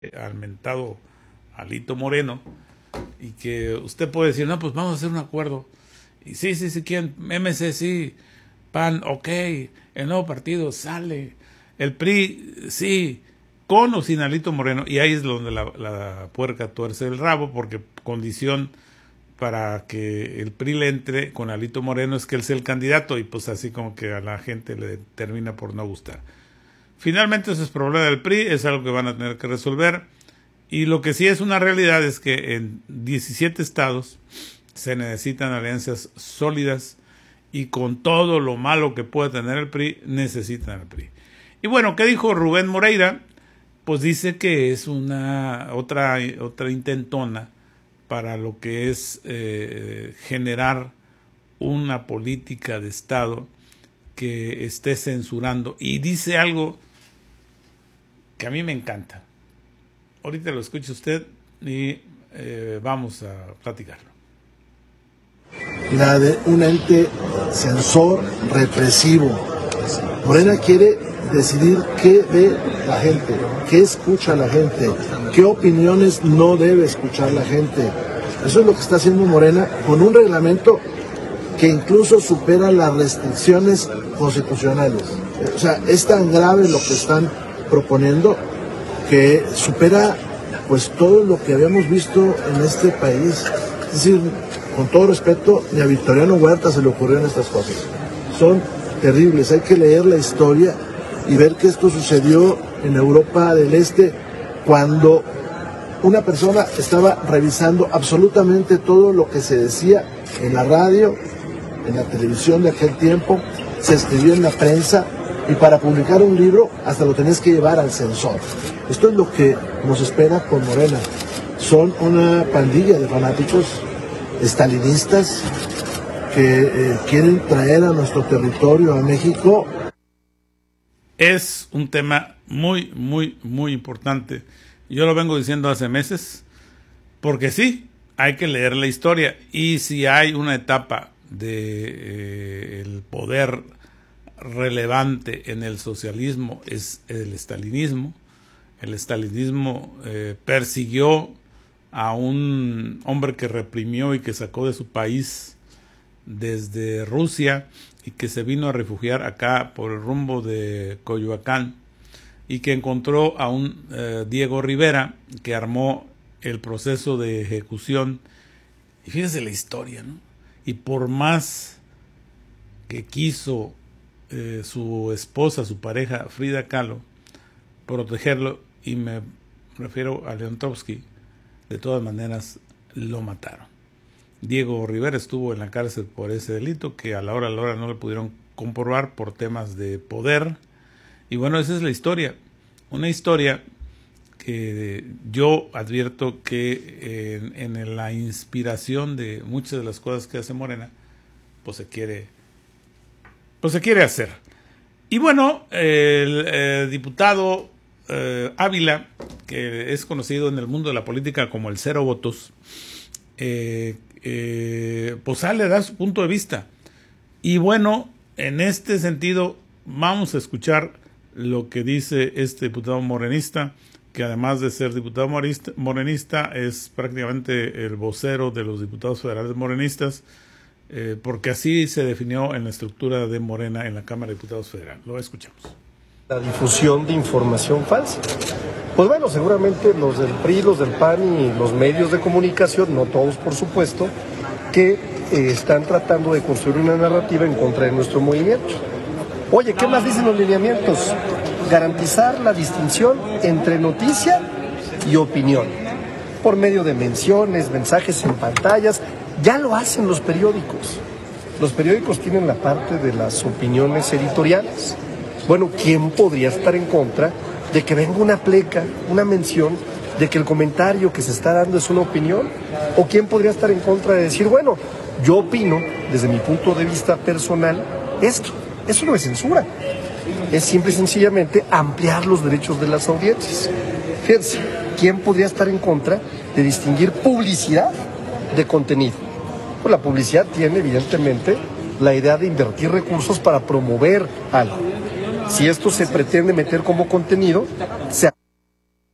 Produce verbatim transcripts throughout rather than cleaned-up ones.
al mentado Alito Moreno, y que usted puede decir, no, pues vamos a hacer un acuerdo. Y sí, sí, sí, ¿quién? M C, sí. P A N, ok. El nuevo partido sale. El P R I, sí. Con o sin Alito Moreno. Y ahí es donde la, la puerca tuerce el rabo, porque condición para que el P R I le entre con Alito Moreno es que él sea el candidato, y pues así como que a la gente le termina por no gustar. Finalmente ese es problema del P R I, es algo que van a tener que resolver, y lo que sí es una realidad es que en diecisiete estados se necesitan alianzas sólidas, y con todo lo malo que pueda tener el P R I, necesitan al P R I. Y bueno, ¿qué dijo Rubén Moreira? Pues dice que es una otra, otra intentona para lo que es eh, generar una política de Estado que esté censurando, y dice algo que a mí me encanta. Ahorita lo escucha usted y eh, vamos a platicarlo. La de un ente censor represivo. Morena quiere decidir qué ve la gente, qué escucha la gente, qué opiniones no debe escuchar la gente. Eso es lo que está haciendo Morena con un reglamento que incluso supera las restricciones constitucionales. O sea, es tan grave lo que están proponiendo que supera pues todo lo que habíamos visto en este país. Es decir, con todo respeto, ni a Victoriano Huerta se le ocurrieron estas cosas. Son terribles, hay que leer la historia y ver que esto sucedió en Europa del Este cuando una persona estaba revisando absolutamente todo lo que se decía en la radio, en la televisión de aquel tiempo, se escribió en la prensa, y para publicar un libro hasta lo tenés que llevar al censor. Esto es lo que nos espera con Morena. Son una pandilla de fanáticos estalinistas que eh, quieren traer a nuestro territorio, a México. Es un tema muy, muy, muy importante. Yo lo vengo diciendo hace meses, porque sí, hay que leer la historia, y si hay una etapa de eh, el poder relevante en el socialismo es el estalinismo. El estalinismo eh, persiguió a un hombre que reprimió y que sacó de su país desde Rusia, y que se vino a refugiar acá por el rumbo de Coyoacán, y que encontró a un eh, Diego Rivera que armó el proceso de ejecución. Y fíjense la historia, ¿no? Y por más que quiso eh, su esposa, su pareja Frida Kahlo, protegerlo, y me refiero a León Trotsky, de todas maneras lo mataron. Diego Rivera estuvo en la cárcel por ese delito que a la hora a la hora no le pudieron comprobar por temas de poder. Y bueno, esa es la historia. Una historia que yo advierto que en, en la inspiración de muchas de las cosas que hace Morena, pues se quiere, pues se quiere hacer. Y bueno, el, el diputado eh, Ávila, que es conocido en el mundo de la política como el cero votos, eh, eh, pues sale a dar su punto de vista. Y bueno, en este sentido vamos a escuchar lo que dice este diputado morenista, que además de ser diputado morenista es prácticamente el vocero de los diputados federales morenistas, eh, porque así se definió en la estructura de Morena en la Cámara de Diputados Federal. Lo escuchamos. La difusión de información falsa. Pues bueno, seguramente los del P R I, los del P A N y los medios de comunicación, no todos por supuesto, que eh, están tratando de construir una narrativa en contra de nuestro movimiento. Oye, ¿qué más dicen los lineamientos? Garantizar la distinción entre noticia y opinión, por medio de menciones, mensajes en pantallas. Ya lo hacen los periódicos. Los periódicos tienen la parte de las opiniones editoriales. Bueno, ¿quién podría estar en contra de que venga una pleca, una mención de que el comentario que se está dando es una opinión? ¿O quién podría estar en contra de decir, bueno, yo opino desde mi punto de vista personal esto? Eso no es censura. Es simple y sencillamente ampliar los derechos de las audiencias. Fíjense, ¿quién podría estar en contra de distinguir publicidad de contenido? Pues la publicidad tiene evidentemente la idea de invertir recursos para promover algo. Si esto se pretende meter como contenido, se...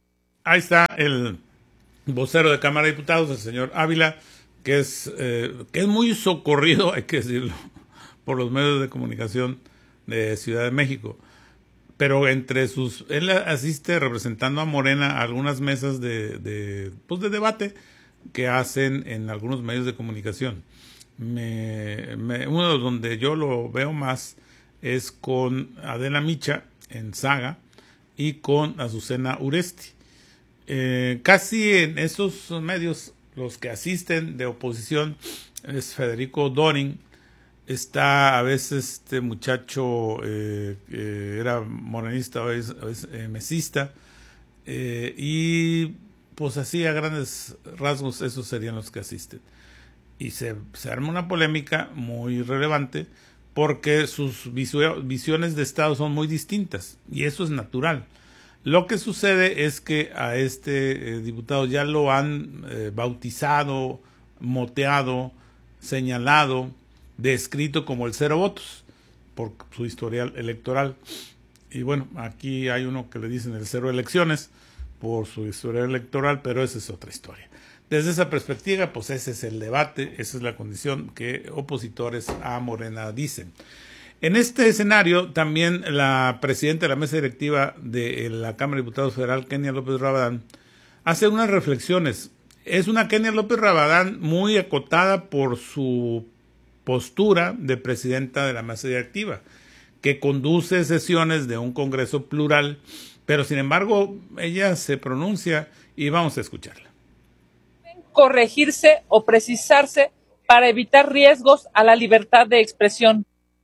ahí está el vocero de Cámara de Diputados, el señor Ávila, que es, eh, que es muy socorrido, hay que decirlo, por los medios de comunicación de Ciudad de México. Pero entre sus, él asiste representando a Morena a algunas mesas de, de, pues de debate que hacen en algunos medios de comunicación. Me, me, uno de donde yo lo veo más es con Adela Micha en Saga y con Azucena Uresti. Eh, casi en esos medios los que asisten de oposición es Federico Dorin. Está a veces este muchacho eh, que era morenista o es, o es eh, mesista, eh, y pues así a grandes rasgos esos serían los que asisten. Y se, se arma una polémica muy relevante porque sus visu- visiones de Estado son muy distintas y eso es natural. Lo que sucede es que a este eh, diputado ya lo han eh, bautizado, moteado, señalado, descrito como el cero votos por su historial electoral. Y bueno, aquí hay uno que le dicen el cero elecciones por su historial electoral, pero esa es otra historia. Desde esa perspectiva, pues ese es el debate, esa es la condición que opositores a Morena dicen. En este escenario, también la presidenta de la mesa directiva de la Cámara de Diputados Federal, Kenia López Rabadán, hace unas reflexiones. Es una Kenia López Rabadán muy acotada por su postura de presidenta de la mesa directiva, que conduce sesiones de un congreso plural, pero sin embargo ella se pronuncia y vamos a escucharla. Corregirse o precisarse para evitar riesgos a la libertad de expresión.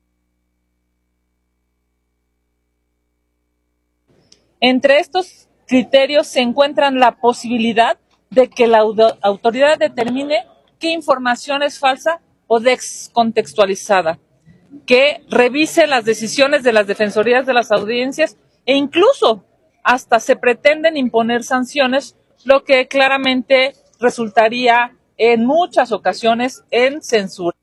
Entre estos criterios se encuentran la posibilidad de que la autoridad determine qué información es falsa o descontextualizada, que revise las decisiones de las defensorías de las audiencias e incluso hasta se pretenden imponer sanciones, lo que claramente resultaría en muchas ocasiones en censura.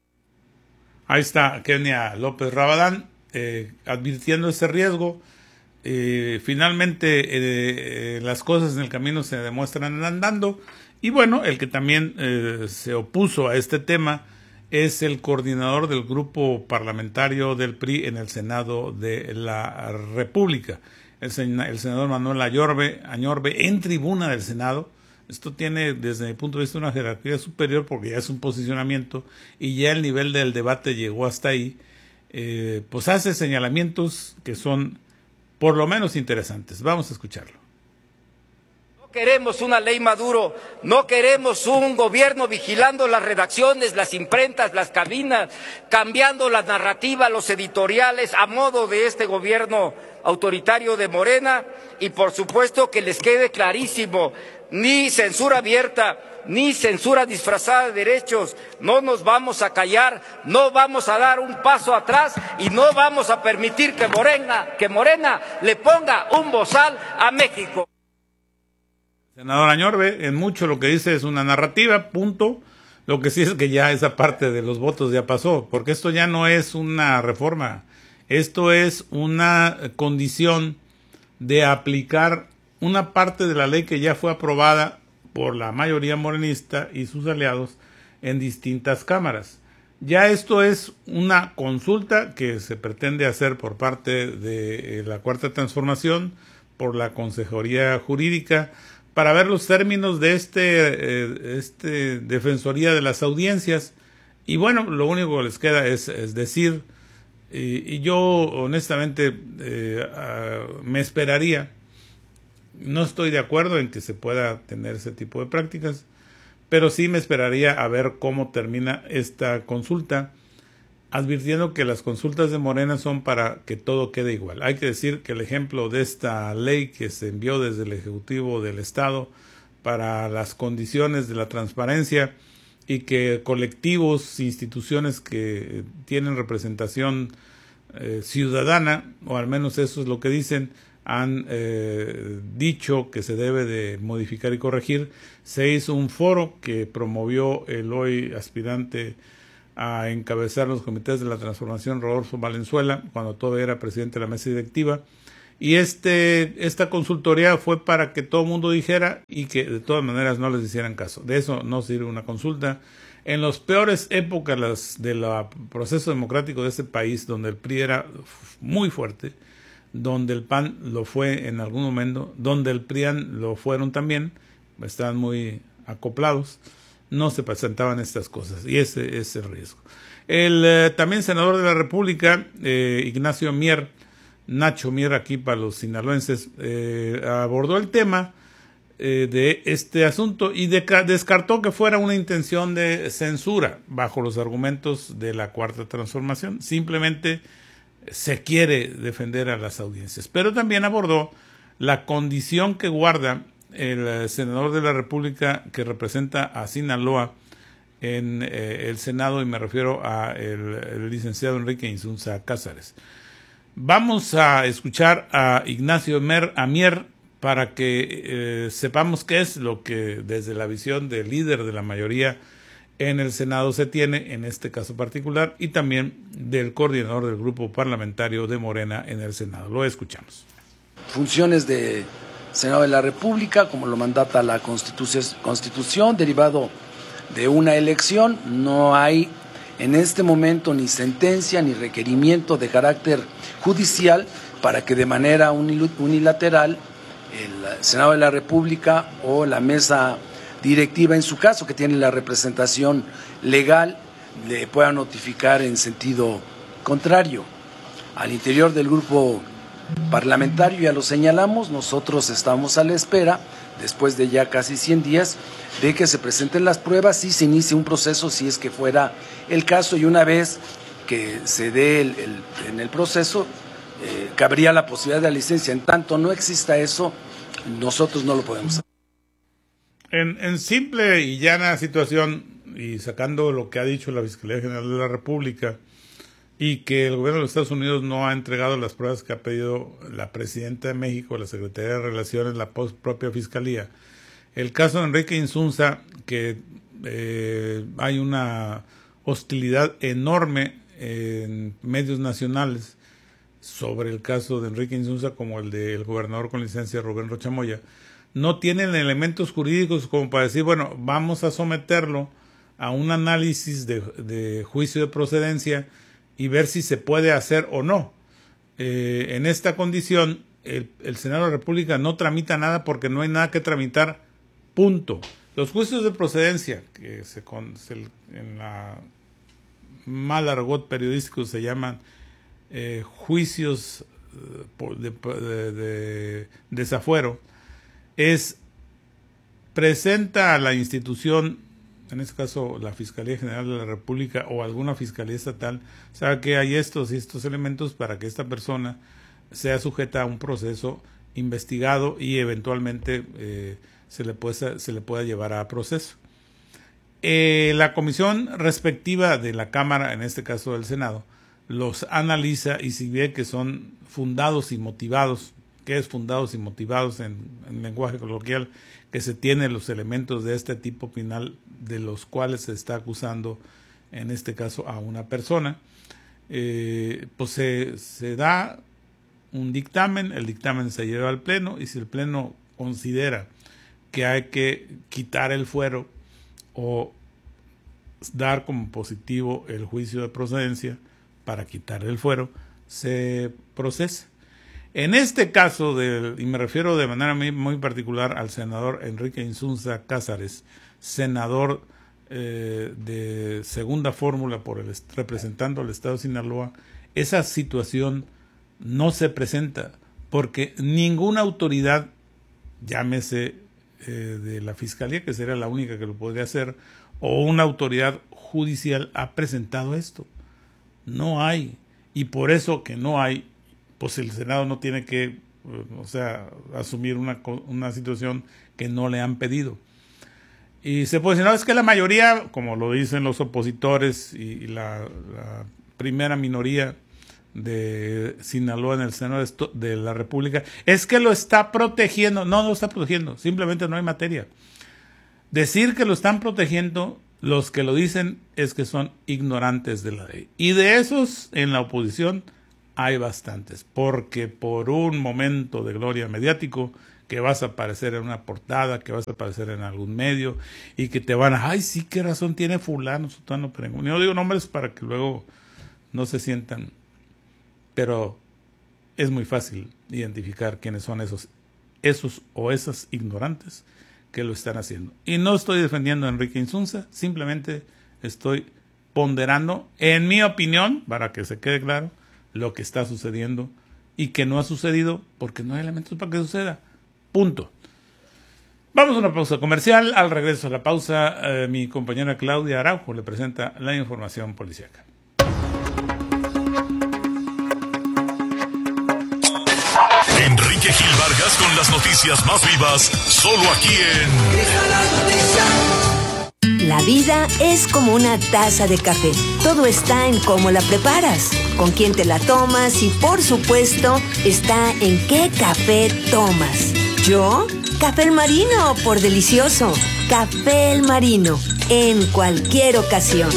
Ahí está Kenia López Rabadán eh, advirtiendo ese riesgo. Eh, finalmente eh, eh, las cosas en el camino se demuestran andando. Y bueno, el que también eh, se opuso a este tema es el coordinador del grupo parlamentario del P R I en el Senado de la República, el, sen el senador Manuel Añorbe, Añorbe, en tribuna del Senado. Esto tiene, desde mi punto de vista, una jerarquía superior porque ya es un posicionamiento y ya el nivel del debate llegó hasta ahí. Eh, pues hace señalamientos que son por lo menos interesantes. Vamos a escucharlo. No queremos una ley Maduro, no queremos un gobierno vigilando las redacciones, las imprentas, las cabinas, cambiando la narrativa, los editoriales a modo de este gobierno autoritario de Morena, y por supuesto que les quede clarísimo, ni censura abierta, ni censura disfrazada de derechos, no nos vamos a callar, no vamos a dar un paso atrás y no vamos a permitir que Morena, que Morena le ponga un bozal a México. Senador Añorbe, en mucho lo que dice es una narrativa, punto. Lo que sí es que ya esa parte de los votos ya pasó, porque esto ya no es una reforma, esto es una condición de aplicar una parte de la ley que ya fue aprobada por la mayoría morenista y sus aliados en distintas cámaras. Ya esto es una consulta que se pretende hacer por parte de la Cuarta Transformación, por la Consejería Jurídica, para ver los términos de este, eh, este Defensoría de las Audiencias. Y bueno, lo único que les queda es, es decir, y, y yo honestamente eh, uh, me esperaría, no estoy de acuerdo en que se pueda tener ese tipo de prácticas, pero sí me esperaría a ver cómo termina esta consulta, advirtiendo que las consultas de Morena son para que todo quede igual. Hay que decir que el ejemplo de esta ley que se envió desde el Ejecutivo del Estado para las condiciones de la transparencia y que colectivos, instituciones que tienen representación eh, ciudadana, o al menos eso es lo que dicen, han eh, dicho que se debe de modificar y corregir. Se hizo un foro que promovió el hoy aspirante a encabezar los comités de la transformación, Rodolfo Valenzuela, cuando todavía era presidente de la mesa directiva, Y este, esta consultoría fue para que todo el mundo dijera y que de todas maneras no les hicieran caso. De eso no sirve una consulta. En las peores épocas las, del proceso democrático de este país, donde el P R I era muy fuerte, donde el P A N lo fue en algún momento, donde el P R I A N lo fueron también, estaban muy acoplados, no se presentaban estas cosas, y ese es el riesgo. El eh, también senador de la República, eh, Ignacio Mier, Nacho Mier aquí para los sinaloenses, eh, abordó el tema eh, de este asunto y de, descartó que fuera una intención de censura bajo los argumentos de la Cuarta Transformación. Simplemente se quiere defender a las audiencias. Pero también abordó la condición que guarda el senador de la República que representa a Sinaloa en eh, el Senado, y me refiero a el, el licenciado Enrique Insunza Cázares. Vamos a escuchar a Ignacio Mer, Amier para que eh, sepamos qué es lo que desde la visión del líder de la mayoría en el Senado se tiene en este caso particular, y también del coordinador del grupo parlamentario de Morena en el Senado. Lo escuchamos. Funciones de Senado de la República, como lo mandata la Constitución, Constitución derivado de una elección. No hay en este momento ni sentencia ni requerimiento de carácter judicial para que de manera unilateral el Senado de la República o la mesa directiva, en su caso, que tiene la representación legal, le pueda notificar en sentido contrario. Al interior del grupo parlamentario, ya lo señalamos, nosotros estamos a la espera, después de ya casi cien días, de que se presenten las pruebas y se inicie un proceso, si es que fuera el caso, y una vez que se dé el, el, en el proceso, eh, cabría la posibilidad de la licencia. En tanto no exista eso, nosotros no lo podemos hacer. En, en simple y llana situación, y sacando lo que ha dicho la Fiscalía General de la República, y que el gobierno de los Estados Unidos no ha entregado las pruebas que ha pedido la Presidenta de México, la Secretaría de Relaciones, la propia Fiscalía. El caso de Enrique Insunza, que eh, hay una hostilidad enorme en medios nacionales sobre el caso de Enrique Insunza, como el del gobernador con licencia Rubén Rocha Moya, no tienen elementos jurídicos como para decir, bueno, vamos a someterlo a un análisis de, de juicio de procedencia y ver si se puede hacer o no. Eh, en esta condición, el, el Senado de la República no tramita nada porque no hay nada que tramitar, punto. Los juicios de procedencia, que se, con, se en la mal argot periodístico se llaman eh, juicios de, de, de desafuero, es presenta a la institución, en este caso la Fiscalía General de la República o alguna fiscalía estatal, sabe que hay estos y estos elementos para que esta persona sea sujeta a un proceso investigado y eventualmente eh, se le pueda, se le pueda llevar a proceso. Eh, la comisión respectiva de la Cámara, en este caso del Senado, los analiza y si ve que son fundados y motivados, que es fundados y motivados en, en lenguaje coloquial, que se tienen los elementos de este tipo penal de los cuales se está acusando, en este caso, a una persona, eh, pues se, se da un dictamen, el dictamen se lleva al Pleno, y si el Pleno considera que hay que quitar el fuero o dar como positivo el juicio de procedencia para quitar el fuero, se procesa. En este caso, de, y me refiero de manera muy, muy particular al senador Enrique Insunza Cázares, senador eh, de segunda fórmula por el representando al Estado de Sinaloa, esa situación no se presenta porque ninguna autoridad, llámese eh, de la Fiscalía, que sería la única que lo podría hacer, o una autoridad judicial, ha presentado esto. No hay, y por eso que no hay, pues el Senado no tiene que, o sea, asumir una, una situación que no le han pedido. Y se puede decir, no, es que la mayoría, como lo dicen los opositores y, y la, la primera minoría de Sinaloa en el Senado de, de la República, es que lo está protegiendo. No, no lo está protegiendo, simplemente no hay materia. Decir que lo están protegiendo, los que lo dicen es que son ignorantes de la ley. Y de esos, en la oposición, hay bastantes, porque por un momento de gloria mediático que vas a aparecer en una portada, que vas a aparecer en algún medio y que te van a, ay, sí, qué razón tiene fulano, sutano, perengano. No digo nombres para que luego no se sientan, pero es muy fácil identificar quiénes son esos, esos o esas ignorantes que lo están haciendo. Y no estoy defendiendo a Enrique Insunza, simplemente estoy ponderando, en mi opinión, para que se quede claro, lo que está sucediendo y que no ha sucedido porque no hay elementos para que suceda. Punto. Vamos a una pausa comercial. Al regreso a la pausa, eh, mi compañera Claudia Araujo le presenta la información policíaca. Enrique Gil Vargas con las noticias más vivas, solo aquí en... La vida es como una taza de café. Todo está en cómo la preparas, con quién te la tomas y, por supuesto, está en qué café tomas. ¿Yo? Café El Marino, por delicioso. Café El Marino, en cualquier ocasión.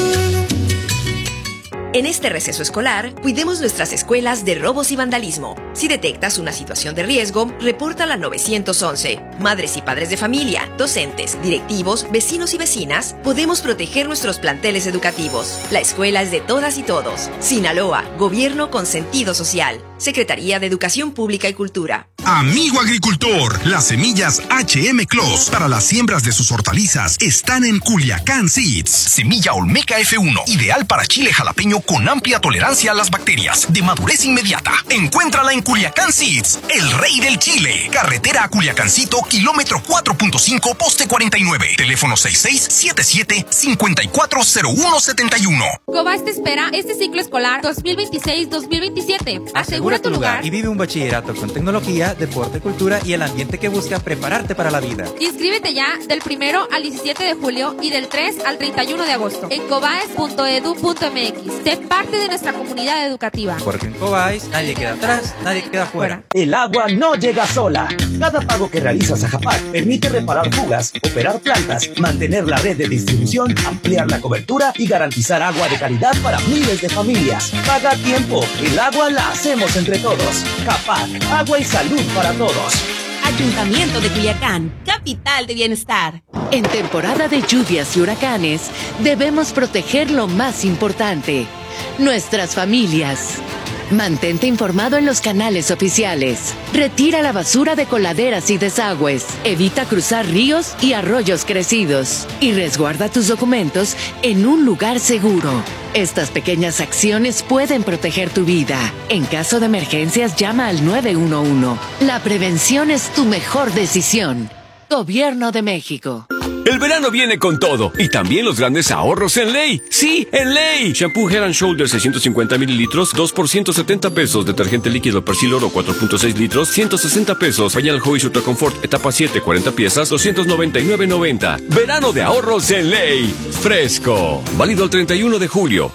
En este receso escolar, cuidemos nuestras escuelas de robos y vandalismo. Si detectas una situación de riesgo, repórtala al nueve once. Madres y padres de familia, docentes, directivos, vecinos y vecinas, podemos proteger nuestros planteles educativos. La escuela es de todas y todos. Sinaloa, gobierno con sentido social. Secretaría de Educación Pública y Cultura. Amigo agricultor, las semillas H M Clos para las siembras de sus hortalizas están en Culiacán Seeds. Semilla Olmeca F uno, ideal para chile jalapeño con amplia tolerancia a las bacterias, de madurez inmediata. Encuéntrala en Culiacán Seeds, el rey del chile. Carretera a Culiacancito, kilómetro cuatro punto cinco, poste cuarenta y nueve. Teléfono seis seis siete siete, cinco cuatro cero uno siete uno. Cobas te espera este ciclo escolar dos mil veintiséis dos mil veintisiete. Asegura tu lugar y vive un bachillerato con tecnología, deporte, cultura y el ambiente que busca prepararte para la vida. Inscríbete ya del primero al diecisiete de julio y del tres al treinta y uno de agosto en cobaes punto edu punto m x. Sé parte de nuestra comunidad educativa. Porque en Cobaes nadie queda atrás, nadie queda fuera. El agua no llega sola. Cada pago que realizas a Japac permite reparar fugas, operar plantas, mantener la red de distribución, ampliar la cobertura y garantizar agua de calidad para miles de familias. Paga a tiempo. El agua la hacemos entre todos. Japac, agua y salud para todos. Ayuntamiento de Culiacán, capital de bienestar. En temporada de lluvias y huracanes, debemos proteger lo más importante, nuestras familias. Mantente informado en los canales oficiales. Retira la basura de coladeras y desagües. Evita cruzar ríos y arroyos crecidos. Y resguarda tus documentos en un lugar seguro. Estas pequeñas acciones pueden proteger tu vida. En caso de emergencias, llama al nueve uno uno. La prevención es tu mejor decisión. Gobierno de México. El verano viene con todo y también los grandes ahorros en Ley. ¡Sí, en Ley! Shampoo Head and Shoulders seiscientos cincuenta mililitros, dos por ciento setenta pesos. Detergente líquido Persil Oro cuatro punto seis litros, ciento sesenta pesos. Pañal Joyce Ultra Comfort etapa siete, cuarenta piezas, doscientos noventa y nueve noventa. Verano de ahorros en Ley. Fresco. Válido el treinta y uno de julio.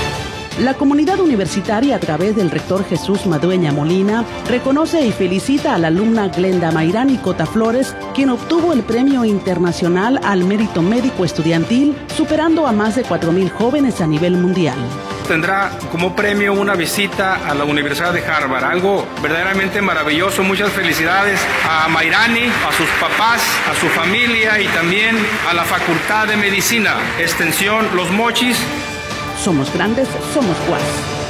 La comunidad universitaria, a través del rector Jesús Madueña Molina, reconoce y felicita a la alumna Glenda Mayrani Cota Flores, quien obtuvo el Premio Internacional al Mérito Médico Estudiantil, superando a más de cuatro mil jóvenes a nivel mundial. Tendrá como premio una visita a la Universidad de Harvard, algo verdaderamente maravilloso. Muchas felicidades a Mayrani, a sus papás, a su familia y también a la Facultad de Medicina, Extensión Los Mochis. Somos grandes, somos Guas.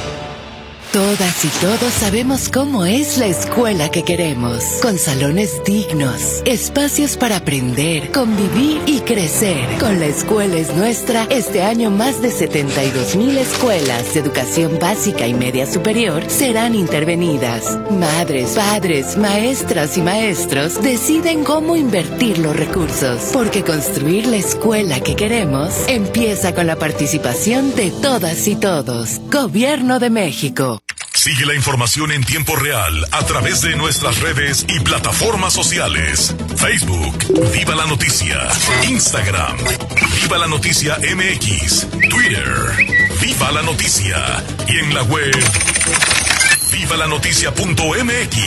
Todas y todos sabemos cómo es la escuela que queremos, con salones dignos, espacios para aprender, convivir y crecer. Con La Escuela es Nuestra, este año más de setenta y dos mil escuelas de educación básica y media superior serán intervenidas. Madres, padres, maestras y maestros deciden cómo invertir los recursos, porque construir la escuela que queremos empieza con la participación de todas y todos. Gobierno de México. Sigue la información en tiempo real a través de nuestras redes y plataformas sociales. Facebook, Viva la Noticia. Instagram, Viva la Noticia M X. Twitter, Viva la Noticia. Y en la web, viva la noticia punto m x.